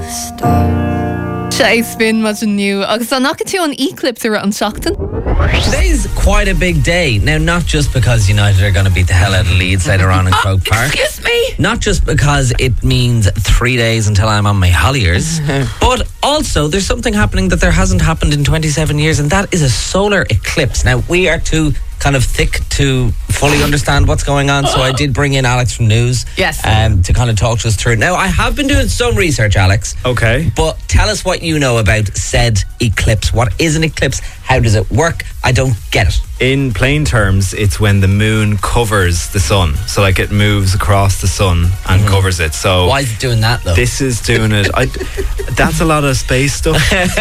Is bin mas nu agus an naked tú an eclipse ar an seachtain. Today's quite a big day. Now, not just because United are going to beat the hell out of Leeds later on in Croke Park. Excuse me. Not just because it means 3 days until I'm on my Holliers, but also there's something happening that there hasn't happened in 27 years, and that is a solar eclipse. Now, we are too kind of thick to fully understand what's going on, so I did bring in Alex from News. Yes. To kind of talk to us through it. Now, I have been doing some research, Alex. Okay. But tell us what you know about said eclipse. What is an eclipse? How does it work? I don't get it. In plain terms, it's when the moon covers the sun. So, like, it moves across the sun and covers it. So, why is it doing that, though? This is doing it. That's a lot of space stuff. Is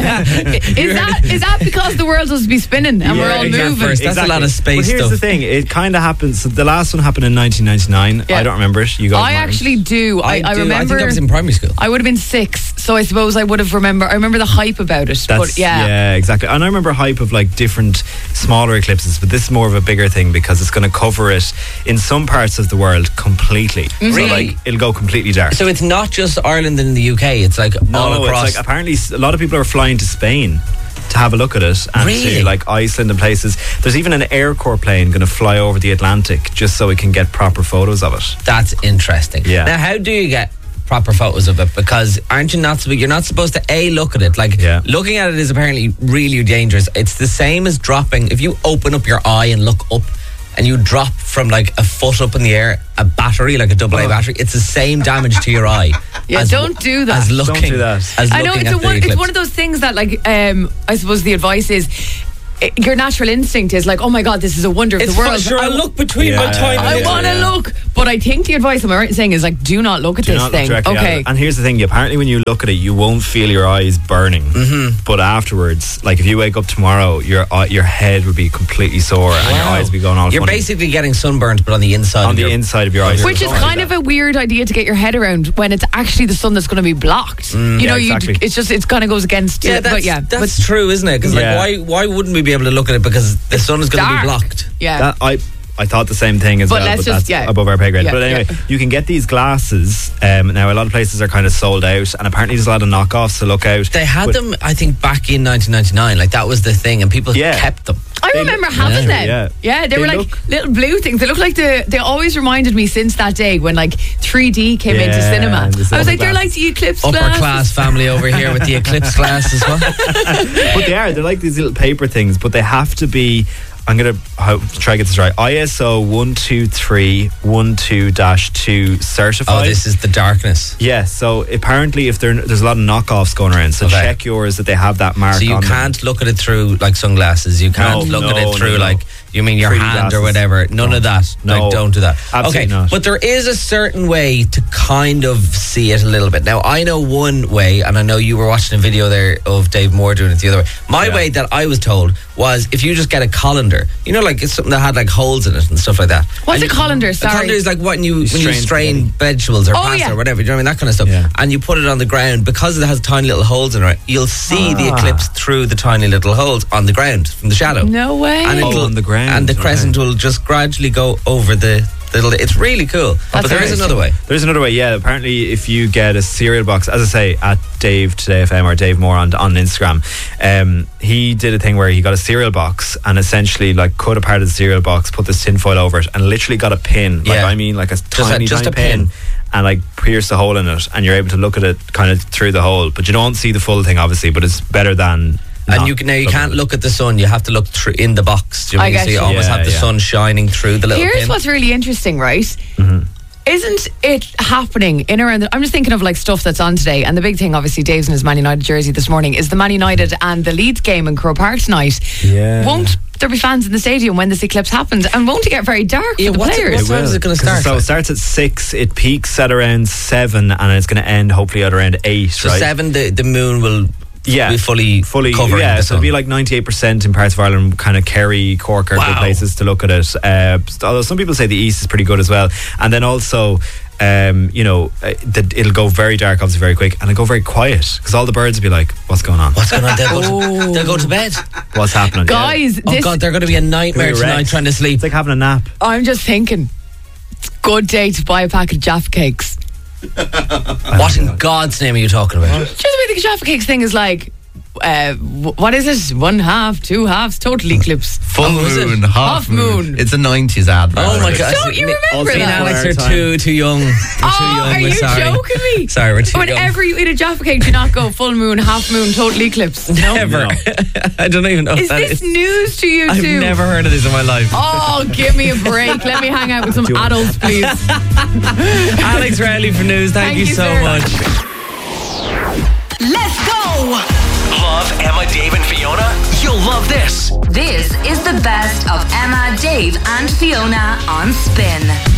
that because the world will be spinning and we're all moving? That's a lot of space But here's stuff. the thing. It kind of happens. So the last one happened in 1999. Yeah. I don't remember it. You guys I might. actually do. I remember. I think I was in primary school. I would have been 6, so I suppose I would have remember. I remember the hype about it. But yeah, exactly. And I remember hype of like different smaller eclipses, but this is more of a bigger thing because it's going to cover it in some parts of the world completely. So Really? like it'll go completely dark. So it's not just Ireland and the UK. It's like all across. It's like apparently a lot of people are flying to Spain to have a look at it, and Really? to like Iceland and places. There's even an Air Corps plane going to fly over the Atlantic just so we can get proper photos of it. That's interesting. Yeah. Now, how do you get proper photos of it? Because you're not supposed to look at it. Like, looking at it is apparently really dangerous. It's the same as dropping. If you open up your eye and look up and you drop from like a foot up in the air a battery, like a AA battery, it's the same damage to your eye. Yeah, don't do that. As looking, Don't do that. As I know looking it's at the it's eclipse. one of those things that like I suppose the advice is your natural instinct is like, oh my god, this is a wonder of It's the world. sure, I look between Yeah. my tiny I little- want to look, but I think the advice, am I right in saying, is like, do not look at Do this not look thing. directly at Okay. it. And here's the thing, apparently when you look at it, you won't feel your eyes burning. But afterwards, like if you wake up tomorrow, your head would be completely sore and your eyes would be going all You're funny. basically getting sunburned, but on the inside. on the inside of your eyes. Which is kind of a weird idea to get your head around when it's actually the sun that's going to be blocked. You know, exactly. it kind of goes against Yeah, it. But yeah, that's true, isn't it? Because Yeah. like, why wouldn't we be able to look at it? Because the sun is going to be dark. blocked. Yeah. That, I thought the same thing as But well, let's but just- that's yeah. above our pay grade. Yeah, But anyway, yeah. you can get these glasses. Now, a lot of places are kind of sold out, and apparently there's a lot of knockoffs, so look out. They had But- them, I think, back in 1999. Like, that was the thing, and people Yeah. kept them. I remember having them. yeah. They They were like look- little blue things. They look like they always reminded me since that day when like 3D came into Yeah, cinema. and the I was silver like, they're like glasses. the eclipse Upper glasses. class family over here with the eclipse glass as well. But they're like these little paper things, but they have to be, I'm going to try to get this right, ISO 12312-2 certified. Oh, this is the darkness. Yeah, so apparently if there's a lot of knockoffs going around, so Okay. check yours that they have that mark So you on them. can't look at it through like sunglasses. You can't look at it through like, you mean your 3D hand glasses. or whatever. None of that. No. Like, don't do that. Absolutely okay, not. but there is a certain way to kind of see it a little bit. Now, I know one way, and I know you were watching a video there of Dave Moore doing it the other way. My way that I was told was if you just get a colander, you know, like it's something that had like holes in it and stuff like that. What's And a colander? A Sorry. colander is like when you strain strain vegetables or Oh, pasta yeah. or whatever, you know what I mean? That kind of stuff. Yeah. And you put it on the ground, because it has tiny little holes in it, you'll see the eclipse through the tiny little holes on the ground from the shadow. No way. And it'll- on the ground. and the crescent will just gradually go over the little. It's really cool. But there is amazing. another way. There's another way, yeah. Apparently, if you get a cereal box, as I say, at Dave Today FM or Dave Moore on Instagram, he did a thing where he got a cereal box and essentially like cut apart the cereal box, put this tin foil over it, and literally got a pin. Like, Yeah. I mean, like a tiny just a pin. And like pierce a hole in it, and you're able to look at it kind of through the hole. But you don't see the full thing, obviously. But it's better than. And not you looking can't at it. look at the sun. You have to look through in the box. Do you know I what I mean? get So you you. always Yeah, have the yeah. sun shining through the little Here's pin. what's really interesting, right? Isn't it happening in around I'm just thinking of like stuff that's on today, and the big thing obviously Dave's in his Man United jersey this morning is the Man United and the Leeds game in Croke Park tonight. Yeah. Won't there be fans in the stadium when this eclipse happens, and won't it get very dark Yeah, for the what's it- players? what time is it going to start? So it starts at 6, it peaks at around 7, and it's going to end hopefully at around 8, So right? 7, the moon will Yeah, be fully covering yeah, the so sun. it'll be like 98% in parts of Ireland. Kind of Kerry, Cork are good places to look at it. Although some people say the east is pretty good as well. And then also, it'll go very dark, obviously very quick, and it'll go very quiet because all the birds will be like, "What's going on? What's going on? They'll go to bed. What's happening?" Guys, Oh this, God, they're going to be a nightmare You're tonight wrecked. trying to sleep. It's like having a nap. I'm just thinking, it's a good day to buy a packet of Jaffa cakes. What in God's name are you talking about? Just the way the Jaffa Cakes thing is like, what is it? 1 half, 2 halves, total eclipse. Full moon, half moon. It's a 90s advert. Oh my God! Don't you remember Me and that? Alex are too young. We're too young. Are We're you sorry. joking me? Sorry, we're too young. Whenever you eat a Jaffa Cake, do you not go full moon, half moon, total eclipse? No. Never. I don't even know Is what that this is. news to you I've too? never heard of this in my life. Oh, give me a break. Let me hang out with some adults, please. Alex Rowley for news. Thank you so sir. much. Let's go! Love Emma, Dave, and Fiona? You'll love this. This is the best of Emma, Dave, and Fiona on Spin.